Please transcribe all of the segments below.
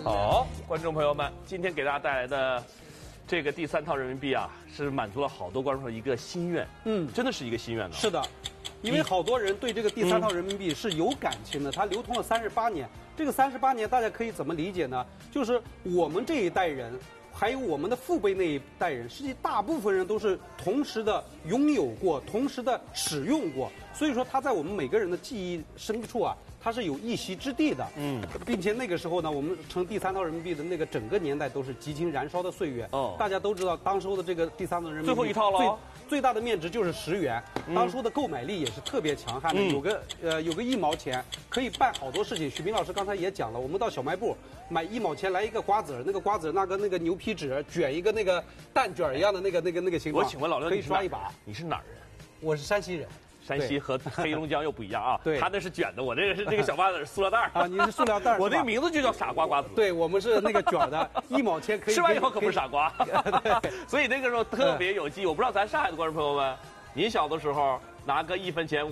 好，观众朋友们，今天给大家带来的这个第3套人民币啊，是满足了好多观众的一个心愿。真的是一个心愿呢。 是的，因为好多人对这个第3套人民币是有感情的，它流通了38年。这个38年大家可以怎么理解呢？就是我们这一代人，还有我们的父辈那一代人，实际大部分人都是同时的拥有过，同时的使用过，所以说它在我们每个人的记忆深处啊。它是有一席之地的，并且那个时候呢，我们称第3套人民币的那个整个年代都是激情燃烧的岁月。大家都知道，当时的这个第3套人民币最后一套了， 最大的面值就是10元，当初的购买力也是特别强悍的，有个1毛钱可以办好多事情。许明老师刚才也讲了，我们到小卖部买1毛钱来一个瓜子儿，那个瓜子那个牛皮纸卷一个那个蛋卷一样的那个形状。 我请问老刘， 可以刷一把？ 你是哪儿人？ 我是山西人。 山西和黑龙江又不一样啊， 对， 他那是卷的，我这个是这个小瓜子是塑料袋啊，你是塑料袋， 我这个名字就叫傻瓜瓜子。 对，我们是那个卷的，1毛钱可以吃完以后可不是傻瓜，所以那个时候特别有记忆。我不知道咱上海的观众朋友们，您小的时候拿个1分钱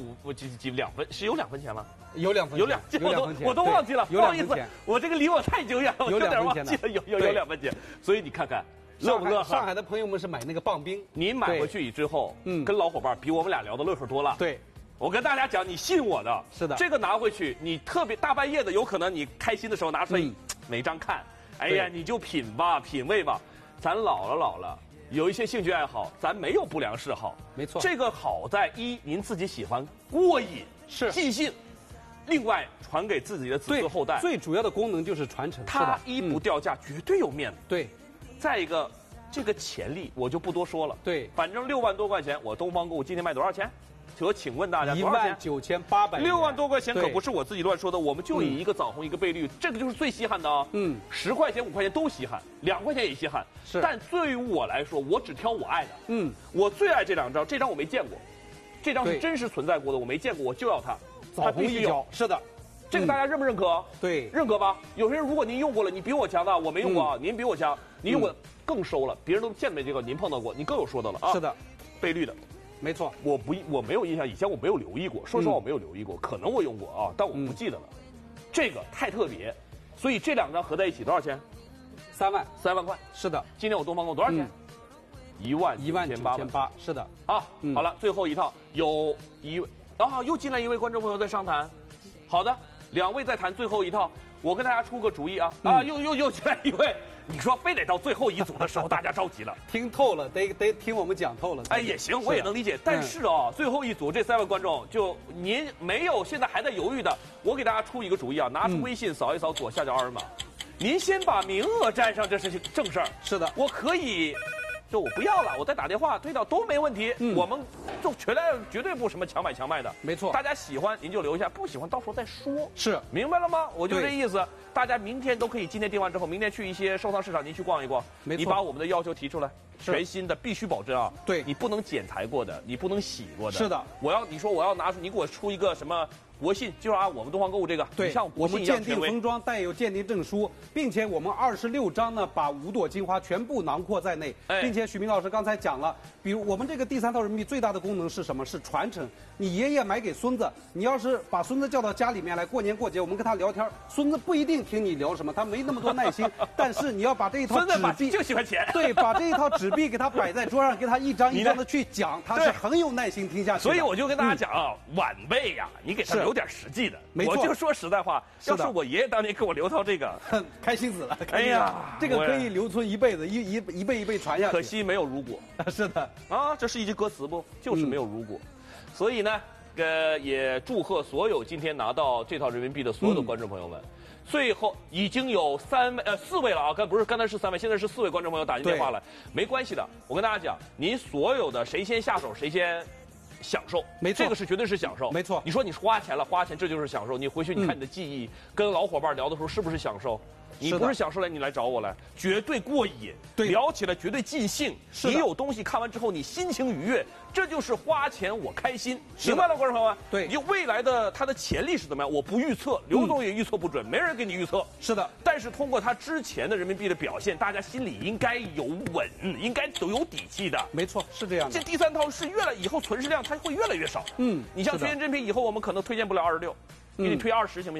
2分，是有2分钱吗？ 有2分钱， 有2分钱，我都忘记了，不好意思，我这个离我太久远了，我有点忘记了，有2分钱，所以你看看。乐不乐呵？ 上海的朋友们是买那个棒冰， 您买回去之后，跟老伙伴比我们俩聊的乐呵多了。 对。 我跟大家讲，你信我的， 是的， 这个拿回去，你特别大半夜的，有可能你开心的时候拿出来每张看，哎呀，你就品吧，品味吧。咱老了，有一些兴趣爱好，咱没有不良嗜好， 没错。 这个好在您自己喜欢过瘾， 是尽兴，另外传给自己的子孙后代。 最主要的功能就是传承。 它一不掉价，绝对有面子。 对， 再一个，这个潜力我就不多说了。 对， 反正6万多块钱，我东方购物今天卖多少钱？我请问大家多少钱 ？19800。 6万多块钱可不是我自己乱说的，我们就以一个枣红一个倍率，这个就是最稀罕的啊。10块钱5块钱都稀罕，2块钱也稀罕。 是。 但对于我来说，我只挑我爱的。我最爱这2张，这张我没见过，这张是真实存在过的，我没见过，我就要它。 枣红一角。是的。 这个大家认不认可？ 对， 认可吧。有些人如果您用过了，你比我强的，我没用过啊，您比我强，您用过更收了，别人都见没这个，您碰到过，你更有说的了啊。 是的， 倍率的。 没错， 我没有印象，以前我没有留意过，说实话我没有留意过，可能我用过啊，但我不记得了。这个太特别，所以这2张合在一起多少钱？3万块。是的。今天我东方购多少钱？19800。 是的。 啊，好了，最后一套有又进来一位观众朋友在商谈。好的，2位在谈最后一套，我跟大家出个主意啊！又进来一位。你说非得到最后一组的时候，大家着急了， 听透了，得听我们讲透了。 哎，也行，我也能理解。但是最后一组这3位观众，就您没有现在还在犹豫的，我给大家出一个主意啊，拿出微信扫一扫左下角二维码，您先把名额占上，这是正事儿。 是的， 我可以。就我不要了，我再打电话推掉都没问题。我们就绝对不什么强买强卖的。 没错， 大家喜欢您就留下，不喜欢到时候再说。 是， 明白了吗？我就这意思。大家明天都可以，今天订完之后，明天去一些收藏市场您去逛一逛。 没错， 你把我们的要求提出来，全新的必须保真啊。 对， 你不能剪裁过的，你不能洗过的。 是的， 你说我要拿出，你给我出一个什么？国信就是按我们东方购物这个， 对， 像我们鉴定封装带有鉴定证书，并且我们26张呢，把5朵金花全部囊括在内，并且许明老师刚才讲了，比如我们这个第3套人民币最大的功能是什么？是传承。你爷爷买给孙子，你要是把孙子叫到家里面来，过年过节我们跟他聊天，孙子不一定听你聊什么，他没那么多耐心。但是你要把这一套纸币， 就喜欢钱， 对，把这一套纸币给他摆在桌上，给他一张一张的去讲，他是很有耐心听下去。 所以我就跟大家讲啊，晚辈呀，你给他留点实际的。我就说实在话，要是我爷爷当年给我留套这个， 开心死了。 哎呀， 这个可以留存一辈子，一辈一辈传下去。 可惜没有如果。 是的啊，这是一句歌词不？就是没有如果。所以呢，也祝贺所有今天拿到这套人民币的所有的观众朋友们。最后已经有4位了啊，刚才是3位，现在是4位观众朋友打进电话来，没关系的。我跟大家讲，您所有的谁先下手谁先。享受， 没错， 这个是绝对是享受， 没错。 你说你花钱了，花钱这就是享受。你回去你看你的记忆，跟老伙伴聊的时候是不是享受？你不是享受来，你来找我来，绝对过瘾， 对， 聊起来绝对尽兴。你有东西看完之后，你心情愉悦，这就是花钱我开心，明白了，观众朋友们？ 对， 你未来的它的潜力是怎么样？我不预测，刘总也预测不准，没人给你预测。 是的， 但是通过他之前的人民币的表现，大家心里应该有稳，应该都有底气的。 没错，是这样的。 这第3套是以后存世量它会越来越少。你像推荐真品以后我们可能推荐不了26，给你推20行不行？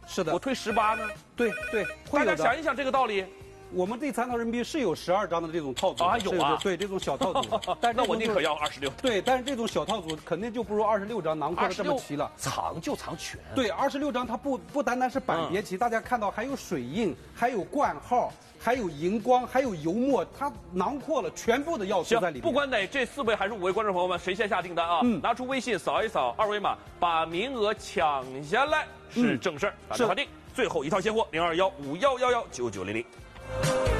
是的我推18呢？ 对对，会大有的。 家想一想这个道理。 我们第3套人民币是有12张的这种套组的啊有啊对这种小套组，但是那我宁可要26。 对，但是这种小套组肯定就不如26张囊括的这么齐了。 藏就藏全。 对，26张它不单单是板别旗，大家看到还有水印，还有冠号，还有荧光，还有油墨，它囊括了全部的要素在里面。 不管哪这4位还是5位观众朋友们，谁先下订单啊？拿出微信扫一扫二维码，把名额抢下来是正事儿。大家划定，最后一套现货0215119900。